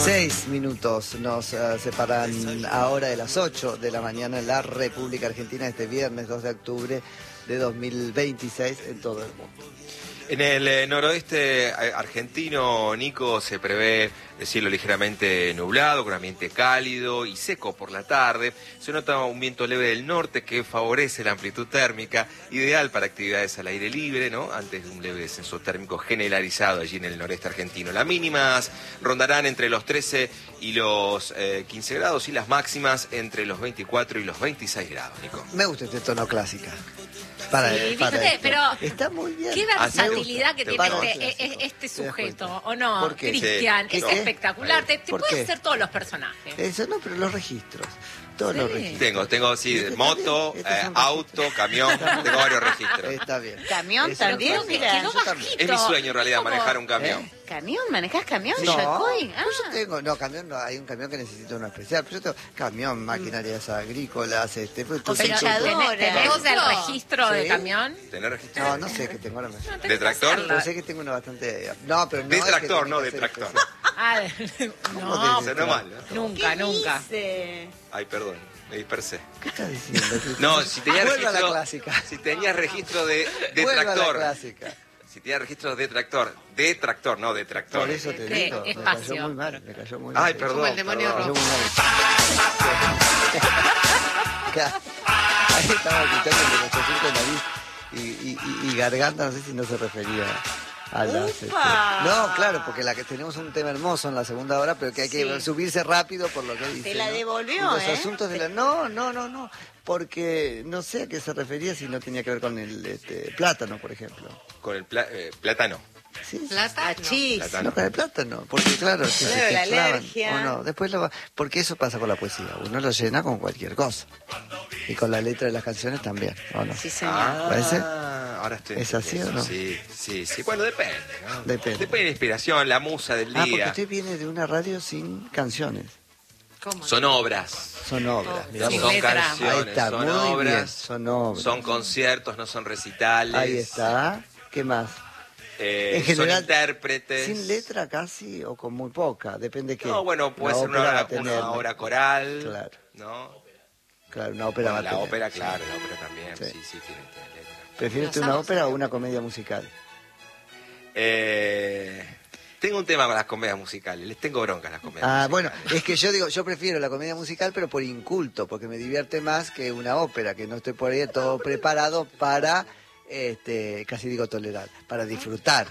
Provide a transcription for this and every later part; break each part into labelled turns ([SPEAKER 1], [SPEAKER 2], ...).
[SPEAKER 1] 6 minutos nos separan ahora de las 8 de la mañana en la República Argentina, este viernes 2 de octubre de 2026 en todo el mundo.
[SPEAKER 2] En el noroeste argentino, Nico, se prevé el cielo ligeramente nublado, con ambiente cálido y seco por la tarde. Se nota un viento leve del norte que favorece la amplitud térmica, ideal para actividades al aire libre, ¿no? Antes de un leve descenso térmico generalizado allí en el noreste argentino. Las mínimas rondarán entre los 13 y los 15 grados y las máximas entre los 24 y los 26 grados, Nico.
[SPEAKER 1] Me gusta este tono clásica.
[SPEAKER 3] Fíjate, pero
[SPEAKER 1] está muy bien.
[SPEAKER 3] Qué versatilidad que tiene este sujeto, ¿o no? Cristian,
[SPEAKER 1] sí.
[SPEAKER 3] es espectacular. Te puedes hacer todos los personajes.
[SPEAKER 1] Eso no, pero los registros. Todos los registros.
[SPEAKER 2] Tengo sí, moto, auto, camión, tengo varios registros.
[SPEAKER 1] Está bien.
[SPEAKER 4] ¿Camión también?
[SPEAKER 3] Quedó bajito.
[SPEAKER 2] Es mi sueño en realidad, manejar un camión.
[SPEAKER 4] ¿Camión? ¿Manejás camión?
[SPEAKER 1] No,
[SPEAKER 4] Yacoy?
[SPEAKER 1] yo tengo, camión no, hay un camión que necesita uno especial, pero yo tengo camión, maquinarias agrícolas,
[SPEAKER 4] cosechadora.
[SPEAKER 3] ¿Tenés el registro de camión?
[SPEAKER 2] ¿Tenés registro?
[SPEAKER 1] No sé que tengo ahora.
[SPEAKER 2] ¿De tractor?
[SPEAKER 1] Pero sé que tengo uno bastante. No, pero no.
[SPEAKER 2] De tractor, no de tractor.
[SPEAKER 3] No,
[SPEAKER 2] sonó mal, ¿no?
[SPEAKER 3] Nunca.
[SPEAKER 2] Ay, perdón, me dispersé.
[SPEAKER 1] ¿Qué estás diciendo?
[SPEAKER 2] No, si tenías
[SPEAKER 1] Vuelva a la
[SPEAKER 2] registro.
[SPEAKER 1] clásica.
[SPEAKER 2] Si tenías registro de
[SPEAKER 1] Vuelva a la
[SPEAKER 2] tractor.
[SPEAKER 1] clásica.
[SPEAKER 2] Si tenías registro de tractor, no de tractor.
[SPEAKER 1] Por eso te digo, me
[SPEAKER 3] espacio.
[SPEAKER 1] cayó muy mal.
[SPEAKER 2] Ay, perdón.
[SPEAKER 4] Como el demonio
[SPEAKER 2] perdón.
[SPEAKER 1] Me cayó muy mal. Ahí estaba escuchando el de los chocitos de nariz y garganta, no sé si no se refería a las... No, claro, porque tenemos un tema hermoso en la segunda hora, pero que hay que subirse rápido por lo que dice.
[SPEAKER 4] Te la devolvió,
[SPEAKER 1] y los asuntos de la... No, porque no sé a qué se refería si no tenía que ver con el plátano, por ejemplo.
[SPEAKER 2] Con el plátano.
[SPEAKER 1] ¿Sí?
[SPEAKER 3] Plátano.
[SPEAKER 1] No, con el plátano, porque claro, se
[SPEAKER 4] la
[SPEAKER 1] clavan,
[SPEAKER 4] alergia.
[SPEAKER 1] o no, después porque eso pasa con la poesía, uno lo llena con cualquier cosa. Y con la letra de las canciones también, ¿o no?
[SPEAKER 4] Sí, señor.
[SPEAKER 1] ¿Parece?
[SPEAKER 2] Ahora estoy.
[SPEAKER 1] ¿Es así o no?
[SPEAKER 2] Sí. Bueno, depende, ¿no?
[SPEAKER 1] Depende.
[SPEAKER 2] Depende de la inspiración, la musa del día.
[SPEAKER 1] Porque usted viene de una radio sin canciones.
[SPEAKER 3] ¿Cómo?
[SPEAKER 2] Son obras.
[SPEAKER 1] Son obras, mirá
[SPEAKER 3] Sin
[SPEAKER 1] vos.
[SPEAKER 2] Son
[SPEAKER 3] letra.
[SPEAKER 2] canciones,
[SPEAKER 1] Ahí está,
[SPEAKER 2] son
[SPEAKER 1] muy
[SPEAKER 2] obras.
[SPEAKER 1] bien, son obras.
[SPEAKER 2] Son conciertos, no son recitales.
[SPEAKER 1] Ahí está. ¿Qué más? En
[SPEAKER 2] son
[SPEAKER 1] general,
[SPEAKER 2] intérpretes.
[SPEAKER 1] ¿Sin letra casi o con muy poca? Depende qué.
[SPEAKER 2] No, bueno, puede ser
[SPEAKER 1] ópera va a tener,
[SPEAKER 2] una obra coral.
[SPEAKER 1] Claro.
[SPEAKER 2] ¿No?
[SPEAKER 1] Claro, una ópera va a
[SPEAKER 2] La
[SPEAKER 1] tener.
[SPEAKER 2] ópera, claro, la ópera también.
[SPEAKER 1] Sí.
[SPEAKER 2] Sí, tiene letra.
[SPEAKER 1] ¿Prefiere usted una ópera o una comedia musical?
[SPEAKER 2] Tengo un tema con las comedias musicales. Les tengo bronca a las comedias musicales.
[SPEAKER 1] Bueno, es que yo digo, yo prefiero la comedia musical, pero por inculto, porque me divierte más que una ópera, que no estoy por ahí todo preparado para, casi digo tolerar, para disfrutar.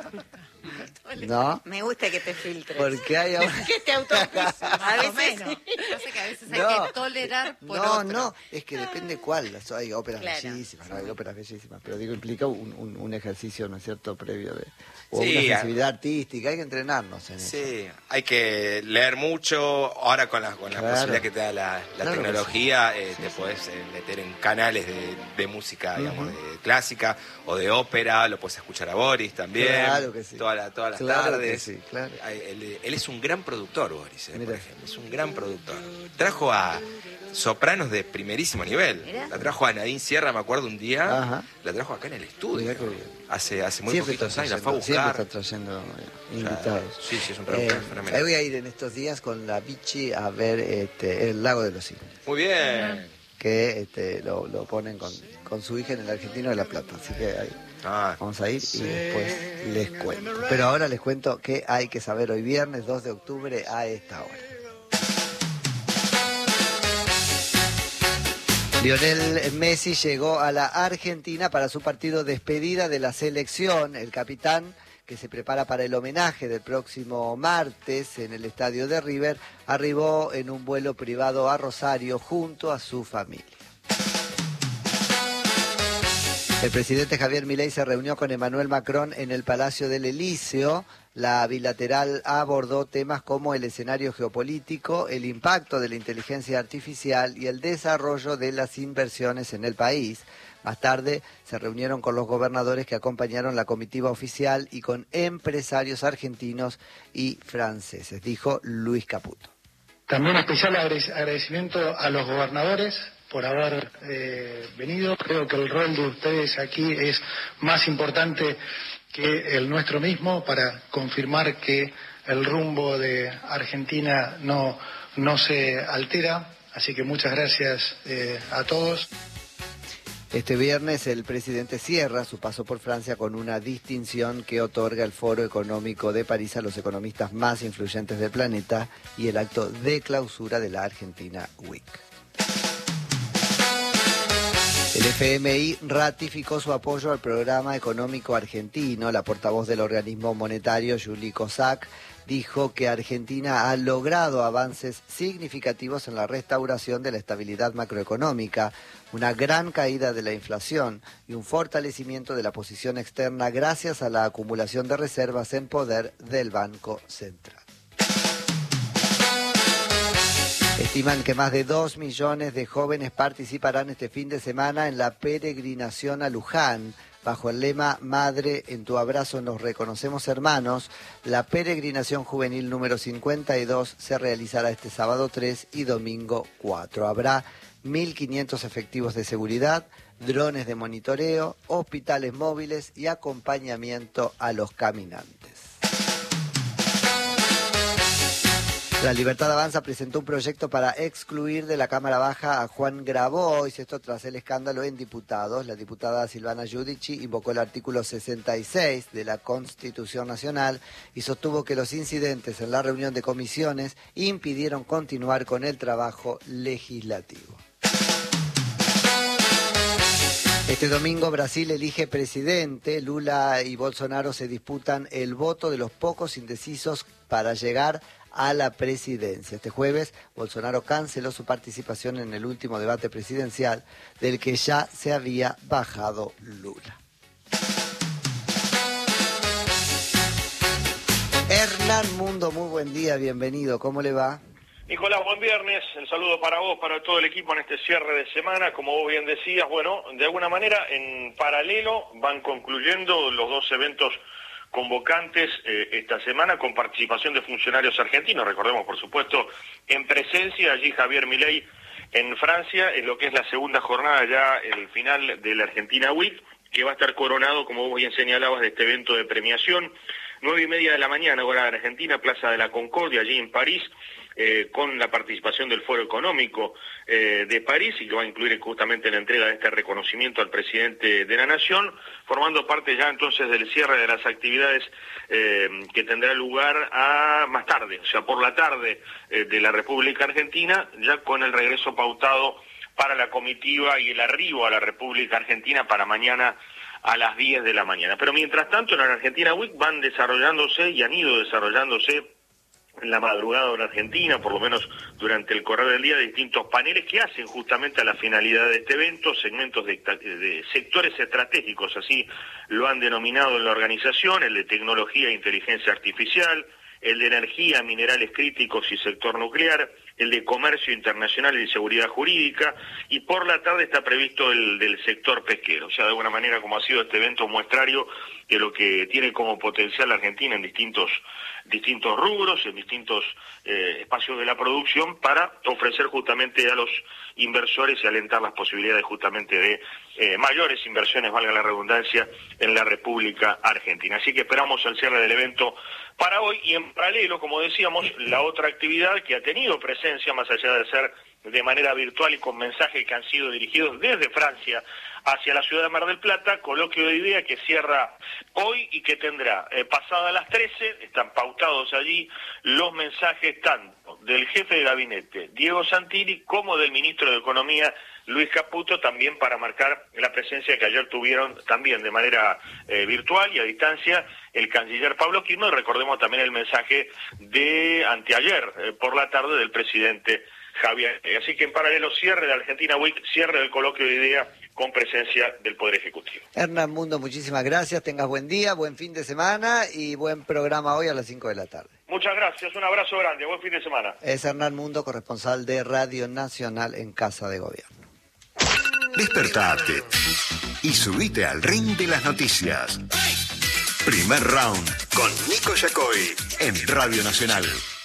[SPEAKER 1] ¿No?
[SPEAKER 4] Me gusta que te filtres.
[SPEAKER 1] Porque hay ahora...
[SPEAKER 4] Que te autorizas. A veces
[SPEAKER 3] Yo sé que a veces hay que tolerar por otro.
[SPEAKER 1] No, es que depende cuál. Hay óperas
[SPEAKER 4] Claro.
[SPEAKER 1] bellísimas, hay óperas bellísimas, pero digo, implica un ejercicio, ¿no es cierto?, previo o
[SPEAKER 2] Sí,
[SPEAKER 1] una sensibilidad artística, hay que entrenarnos en eso.
[SPEAKER 2] Sí, hay que leer mucho. Ahora con la posibilidad que te da la
[SPEAKER 1] Claro que
[SPEAKER 2] tecnología,
[SPEAKER 1] sí.
[SPEAKER 2] te podés meter en canales de música, digamos, de clásica o de ópera. Lo puedes escuchar a Boris también.
[SPEAKER 1] Claro que sí.
[SPEAKER 2] Todas las
[SPEAKER 1] Claro
[SPEAKER 2] tardes.
[SPEAKER 1] que sí, claro.
[SPEAKER 2] Él es un gran productor, Boris, por
[SPEAKER 1] Mira.
[SPEAKER 2] ejemplo. Es un gran productor. Trajo a sopranos de primerísimo nivel.
[SPEAKER 4] Mira.
[SPEAKER 2] La trajo a Nadine Sierra, me acuerdo un día.
[SPEAKER 1] Ajá.
[SPEAKER 2] La trajo acá en el estudio.
[SPEAKER 1] Mirá qué bien.
[SPEAKER 2] Hace muy
[SPEAKER 1] Siempre
[SPEAKER 2] poquitos
[SPEAKER 1] está
[SPEAKER 2] años. La fue a
[SPEAKER 1] trayendo,
[SPEAKER 2] buscar.
[SPEAKER 1] siempre está trayendo invitados.
[SPEAKER 2] Sí, es un productor fenomenal.
[SPEAKER 1] Ahí voy a ir en estos días con la Vichy a ver el Lago de los Cisnes,
[SPEAKER 2] Muy bien.
[SPEAKER 1] que lo ponen con su hija en el Argentino de La Plata, así que ahí vamos a ir y después les cuento. Pero ahora les cuento qué hay que saber hoy viernes 2 de octubre a esta hora. Lionel Messi llegó a la Argentina para su partido despedida de la selección. El capitán, que se prepara para el homenaje del próximo martes en el estadio de River, arribó en un vuelo privado a Rosario junto a su familia. El presidente Javier Milei se reunió con Emmanuel Macron en el Palacio del Elíseo. La bilateral abordó temas como el escenario geopolítico, el impacto de la inteligencia artificial y el desarrollo de las inversiones en el país. Más tarde se reunieron con los gobernadores que acompañaron la comitiva oficial y con empresarios argentinos y franceses, dijo Luis Caputo.
[SPEAKER 5] También especial agradecimiento a los gobernadores por haber venido. Creo que el rol de ustedes aquí es más importante que el nuestro mismo para confirmar que el rumbo de Argentina no se altera. Así que muchas gracias a todos.
[SPEAKER 1] Este viernes el presidente cierra su paso por Francia con una distinción que otorga el Foro Económico de París a los economistas más influyentes del planeta y el acto de clausura de la Argentina Week. El FMI ratificó su apoyo al programa económico argentino. La portavoz del organismo monetario, Julie Kozak, dijo que Argentina ha logrado avances significativos en la restauración de la estabilidad macroeconómica, una gran caída de la inflación y un fortalecimiento de la posición externa gracias a la acumulación de reservas en poder del Banco Central. Estiman que más de 2 millones de jóvenes participarán este fin de semana en la peregrinación a Luján. Bajo el lema Madre, en tu abrazo nos reconocemos hermanos, la peregrinación juvenil número 52 se realizará este sábado 3 y domingo 4. Habrá 1.500 efectivos de seguridad, drones de monitoreo, hospitales móviles y acompañamiento a los caminantes. La Libertad Avanza presentó un proyecto para excluir de la Cámara Baja a Juan Grabois, esto tras el escándalo en diputados. La diputada Silvana Giudici invocó el artículo 66 de la Constitución Nacional y sostuvo que los incidentes en la reunión de comisiones impidieron continuar con el trabajo legislativo. Este domingo Brasil elige presidente. Lula y Bolsonaro se disputan el voto de los pocos indecisos para llegar a la presidencia. Este jueves, Bolsonaro canceló su participación en el último debate presidencial del que ya se había bajado Lula. Hernán Mundo, muy buen día, bienvenido, ¿cómo le va?
[SPEAKER 6] Nicolás, buen viernes, el saludo para vos, para todo el equipo en este cierre de semana. Como vos bien decías, bueno, de alguna manera en paralelo van concluyendo los dos eventos convocantes esta semana con participación de funcionarios argentinos. Recordemos, por supuesto, en presencia allí Javier Milei en Francia, en lo que es la segunda jornada ya, el final de la Argentina Week, que va a estar coronado, como vos bien señalabas, de este evento de premiación, 9:30 de la mañana, hora de Argentina, Plaza de la Concordia, allí en París, con la participación del Foro Económico de París, y que va a incluir justamente la entrega de este reconocimiento al presidente de la Nación, formando parte ya entonces del cierre de las actividades que tendrá lugar más tarde, o sea, por la tarde de la República Argentina, ya con el regreso pautado para la comitiva y el arribo a la República Argentina para mañana a las 10 de la mañana. Pero mientras tanto, en la Argentina Week van desarrollándose y han ido desarrollándose en la madrugada en Argentina, por lo menos durante el correr del día, distintos paneles que hacen justamente a la finalidad de este evento, segmentos de sectores estratégicos, así lo han denominado en la organización, el de tecnología e inteligencia artificial, el de energía, minerales críticos y sector nuclear, el de comercio internacional y seguridad jurídica, y por la tarde está previsto el del sector pesquero. O sea, de alguna manera, como ha sido este evento muestrario de lo que tiene como potencial la Argentina en distintos rubros, en distintos espacios de la producción, para ofrecer justamente a los inversores y alentar las posibilidades justamente de mayores inversiones, valga la redundancia, en la República Argentina. Así que esperamos el cierre del evento para hoy, y en paralelo, como decíamos, la otra actividad que ha tenido presencia, más allá de ser de manera virtual y con mensajes que han sido dirigidos desde Francia hacia la ciudad de Mar del Plata, coloquio de idea que cierra hoy y que tendrá pasada las 13, están pautados allí los mensajes tanto del jefe de gabinete, Diego Santilli, como del ministro de Economía, Luis Caputo, también para marcar la presencia que ayer tuvieron también de manera virtual y a distancia el canciller Pablo Quirno, y recordemos también el mensaje de anteayer por la tarde del presidente Javier. Así que en paralelo, cierre de Argentina Week, cierre del coloquio de idea con presencia del Poder Ejecutivo.
[SPEAKER 1] Hernán Mundo, muchísimas gracias, tengas buen día, buen fin de semana y buen programa hoy a las 5 de la tarde.
[SPEAKER 6] Muchas gracias, un abrazo grande, buen fin de semana.
[SPEAKER 1] Es Hernán Mundo, corresponsal de Radio Nacional en Casa de Gobierno.
[SPEAKER 7] Despertate y subite al ring de las noticias. Primer round con Nico Yacoy en Radio Nacional.